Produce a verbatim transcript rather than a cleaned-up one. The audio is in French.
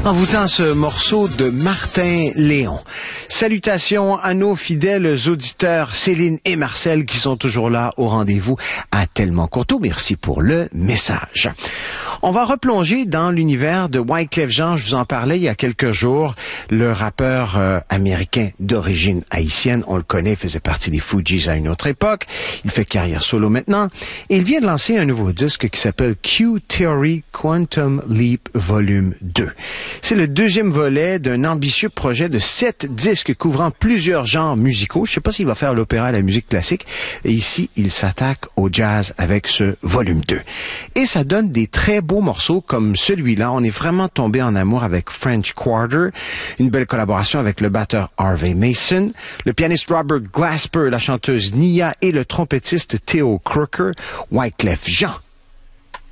Envoûtant ce morceau de Martin Léon. Salutations à nos fidèles auditeurs Céline et Marcel qui sont toujours là au rendez-vous à Tellement Courteau. Merci pour le message. On va replonger dans l'univers de Wyclef Jean. Je vous en parlais il y a quelques jours. Le rappeur euh, américain d'origine haïtienne, on le connaît, faisait partie des Fugees à une autre époque. Il fait carrière solo maintenant. Et il vient de lancer un nouveau disque qui s'appelle Q Theory Quantum Leap Volume deux. C'est le deuxième volet d'un ambitieux projet de sept disques couvrant plusieurs genres musicaux. Je ne sais pas s'il va faire l'opéra, la musique classique. Et ici, il s'attaque au jazz avec ce volume deux. Et ça donne des très beaux morceaux comme celui-là. On est vraiment tombé en amour avec French Quarter, une belle collaboration avec le batteur Harvey Mason, le pianiste Robert Glasper, la chanteuse Nia et le trompettiste Theo Crooker. Wyclef Jean